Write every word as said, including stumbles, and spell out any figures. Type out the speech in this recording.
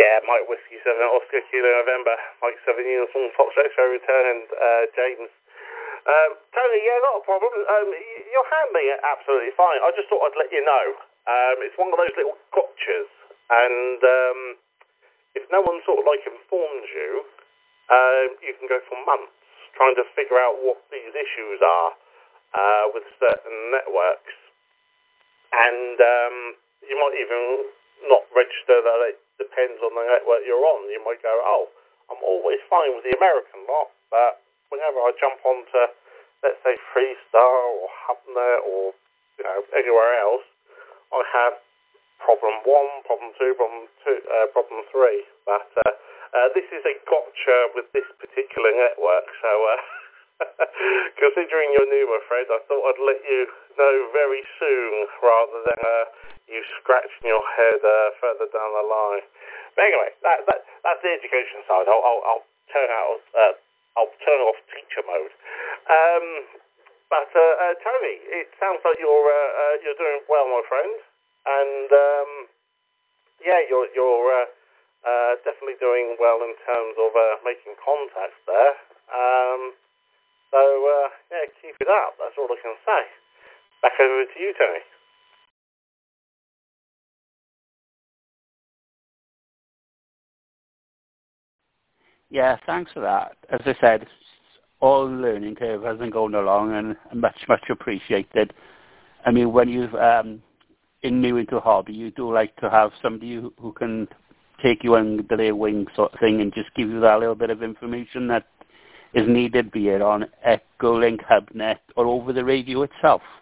Yeah, Mike Whiskey seven, Oscar Kilo November, Mike seven Uniform, Fox X-ray return, and uh, James. Um, Tony, yeah, not a problem. Um, you're handling it absolutely fine. I just thought I'd let you know. Um, it's one of those little gotchas, and um, if no one sort of like informs you, um, you can go for months trying to figure out what these issues are uh, with certain networks, and um, you might even not register that it depends on the network you're on. You might go, oh, I'm always fine with the American lot, but whenever I jump onto, let's say, Freestar or HubNet or, you know, anywhere else, I have problem one, problem two, problem two, uh, problem three. But uh, uh, this is a gotcha with this particular network, so uh, considering you're new, my friend, I thought I'd let you know very soon rather than uh, you scratching your head uh, further down the line. But anyway, that, that that's the education side. I'll, I'll, I'll turn out, uh, I'll turn off teacher mode. Um, but uh, uh, Tony, it sounds like you're uh, uh, you're doing well, my friend, and um, yeah, you're you're uh, uh, definitely doing well in terms of uh, making contacts there. Um, so uh, yeah, keep it up. That's all I can say. Back over to you, Tony. Yeah, thanks for that. As I said, all the learning curve has been going along and much, much appreciated. I mean, when you've um, in new into a hobby, you do like to have somebody who, who can take you under their wing sort of thing and just give you that little bit of information that is needed, be it on Echolink, HubNet, or over the radio itself.